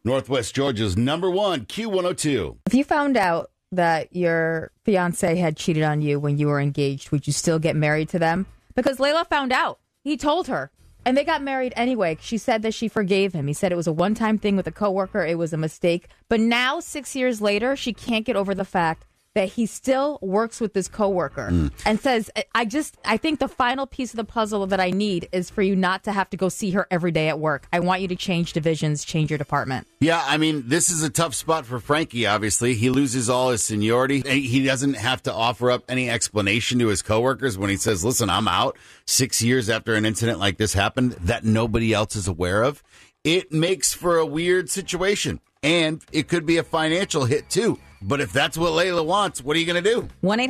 Northwest Georgia's number one Q102. If you found out that your fiance had cheated on you when you were engaged, would you still get married to them? Because Layla found out. He told her. And they got married anyway. She said that she forgave him. He said it was a one-time thing with a coworker. It was a mistake. But now, 6 years later, she can't get over the fact that he still works with this coworker and says, I think the final piece of the puzzle that I need is for you not to have to go see her every day at work. I want you to change divisions, change your department. Yeah, I mean, this is a tough spot for Frankie, obviously. He loses all his seniority. He doesn't have to offer up any explanation to his coworkers when he says, listen, I'm out 6 years after an incident like this happened that nobody else is aware of. It makes for a weird situation, and it could be a financial hit, too. But if that's what Layla wants, what are you going to do?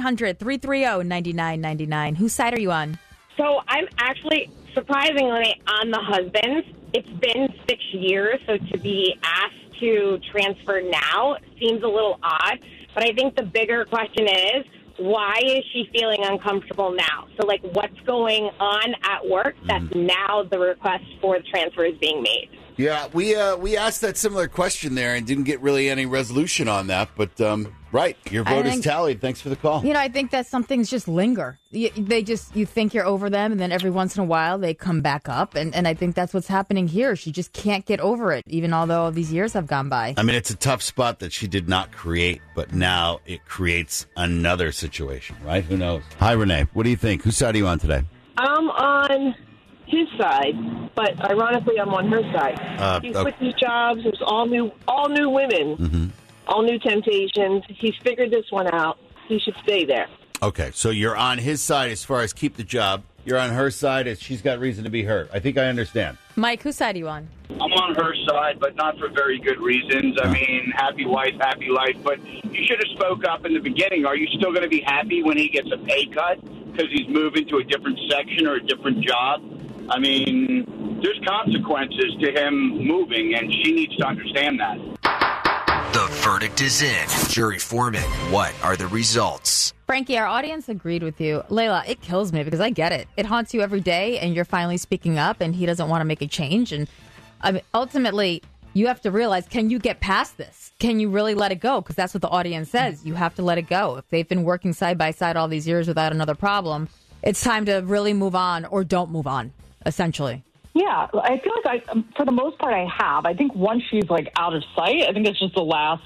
1-800-330-9999. Whose side are you on? So I'm actually surprisingly on the husband's. It's been 6 years, so to be asked to transfer now seems a little odd. But I think the bigger question is, why is she feeling uncomfortable now? So, like, what's going on at work that now the request for the transfer is being made? Yeah, we asked that similar question there and didn't get really any resolution on that. But, right, your vote is tallied. Thanks for the call. You know, I think that some things just linger. You think you're over them, and then every once in a while they come back up. And I think that's what's happening here. She just can't get over it, even although all these years have gone by. I mean, it's a tough spot that she did not create, but now it creates another situation, right? Who knows? Hi, Renee. What do you think? Whose side are you on today? I'm on his side, but ironically, I'm on her side. He switches jobs. There's all new women, all new temptations. He's figured this one out. He should stay there. Okay, so you're on his side as far as keep the job. You're on her side as she's got reason to be hurt. I think I understand. Mike, whose side are you on? I'm on her side, but not for very good reasons. I mean, happy wife, happy life. But you should have spoke up in the beginning. Are you still going to be happy when he gets a pay cut because he's moving to a different section or a different job? I mean, there's consequences to him moving, and she needs to understand that. The verdict is in. Jury foreman, what are the results? Frankie, our audience agreed with you. Layla, it kills me because I get it. It haunts you every day, and you're finally speaking up, and he doesn't want to make a change. And I mean, ultimately, you have to realize, can you get past this? Can you really let it go? Because that's what the audience says. You have to let it go. If they've been working side by side all these years without another problem, it's time to really move on or don't move on, essentially. Yeah, I feel like for the most part, I have. I think once she's like out of sight, I think it's just the last,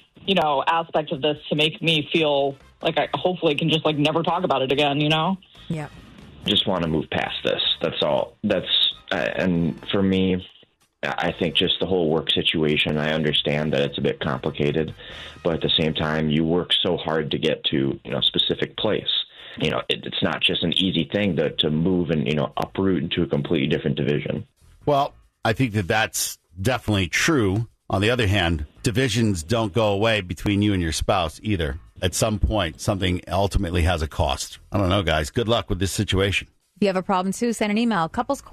aspect of this to make me feel like I hopefully can just like never talk about it again, Yeah. Just want to move past this. That's all. And for me, I think just the whole work situation, I understand that it's a bit complicated, but at the same time, you work so hard to get to, a specific place. It's not just an easy thing to move and, uproot into a completely different division. Well, I think that's definitely true. On the other hand, divisions don't go away between you and your spouse either. At some point, something ultimately has a cost. I don't know, guys. Good luck with this situation. If you have a problem, too, send an email,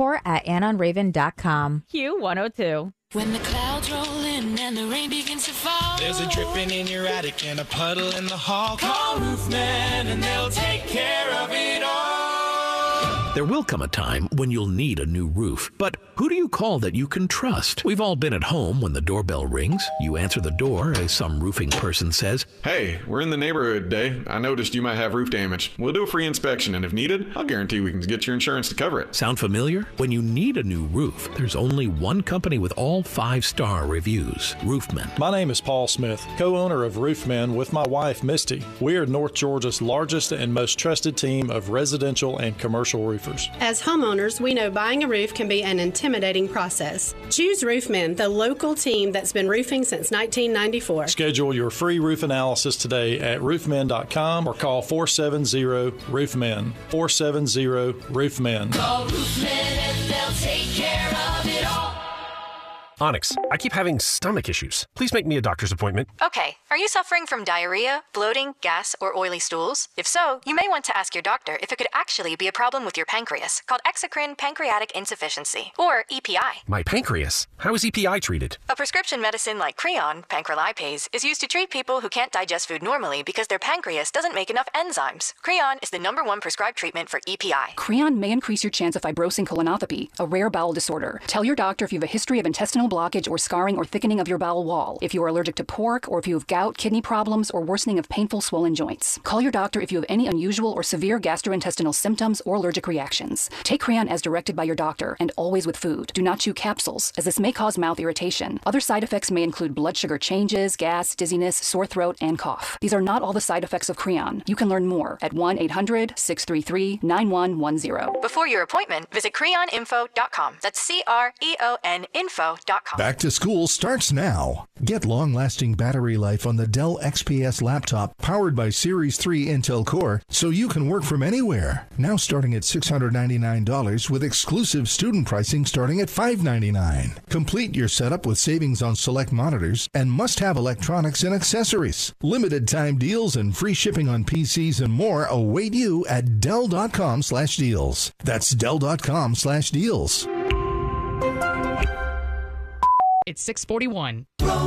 couplescore@AnnonRaven.com. Q102. When the clouds roll in and the rain begins to fall, there's a dripping in your attic and a puddle in the hall. Call Roofman and they'll take care of it all. There will come a time when you'll need a new roof, but who do you call that you can trust? We've all been at home when the doorbell rings. You answer the door as some roofing person says, "Hey, we're in the neighborhood today. I noticed you might have roof damage. We'll do a free inspection, and if needed, I'll guarantee we can get your insurance to cover it." Sound familiar? When you need a new roof, there's only one company with all 5-star reviews, Roofman. My name is Paul Smith, co-owner of Roofman with my wife, Misty. We are North Georgia's largest and most trusted team of residential and commercial roofers. As homeowners, we know buying a roof can be an intimidating process. Choose Roofman, the local team that's been roofing since 1994. Schedule your free roof analysis today at roofman.com or call 470-ROOFMEN. 470-ROOFMEN. Call Roofman and they'll take care of it all. Onyx, I keep having stomach issues. Please make me a doctor's appointment. Okay, are you suffering from diarrhea, bloating, gas, or oily stools? If so, you may want to ask your doctor if it could actually be a problem with your pancreas, called exocrine pancreatic insufficiency, or EPI. My pancreas? How is EPI treated? A prescription medicine like Creon, pancrelipase, is used to treat people who can't digest food normally because their pancreas doesn't make enough enzymes. Creon is the #1 prescribed treatment for EPI. Creon may increase your chance of fibrosing colonopathy, a rare bowel disorder. Tell your doctor if you have a history of intestinal internal blockage or scarring or thickening of your bowel wall, if you are allergic to pork, or if you have gout, kidney problems, or worsening of painful swollen joints. Call your doctor if you have any unusual or severe gastrointestinal symptoms or allergic reactions. Take Creon as directed by your doctor and always with food. Do not chew capsules, as this may cause mouth irritation. Other side effects may include blood sugar changes, gas, dizziness, sore throat, and cough. These are not all the side effects of Creon. You can learn more at 1-800-633-9110. Before your appointment, visit creoninfo.com. That's CREON info.com. Back to school starts now. Get long-lasting battery life on the Dell XPS laptop powered by Series 3 Intel Core so you can work from anywhere. Now starting at $699 with exclusive student pricing starting at $599. Complete your setup with savings on select monitors and must-have electronics and accessories. Limited time deals and free shipping on PCs and more await you at Dell.com/deals. That's Dell.com/deals. It's 6:41.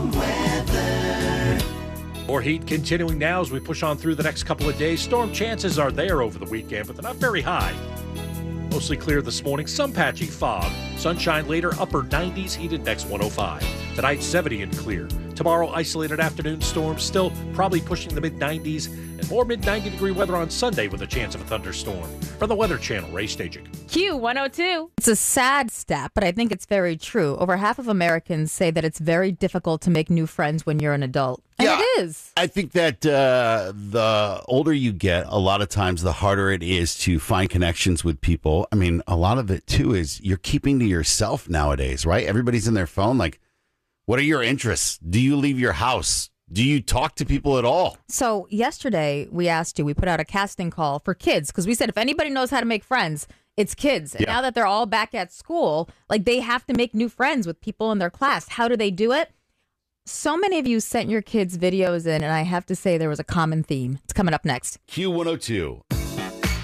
More heat continuing now as we push on through the next couple of days. Storm chances are there over the weekend, but they're not very high. Mostly clear this morning, some patchy fog. Sunshine later, upper 90s, heat index 105. Tonight, 70 and clear. Tomorrow, isolated afternoon storms, still probably pushing the mid-90s, and more mid-90-degree weather on Sunday with a chance of a thunderstorm. From the Weather Channel, Ray Stajic. Q102. It's a sad stat, but I think it's very true. Over half of Americans say that it's very difficult to make new friends when you're an adult. And it is. I think that the older you get, a lot of times the harder it is to find connections with people. I mean, a lot of it, too, is you're keeping to yourself nowadays, right? Everybody's in their phone. Like, what are your interests? Do you leave your house? Do you talk to people at all? So yesterday, we asked you, we put out a casting call for kids because we said if anybody knows how to make friends, it's kids. And now that they're all back at school, like they have to make new friends with people in their class. How do they do it? So many of you sent your kids videos in, and I have to say there was a common theme. It's coming up next. Q102.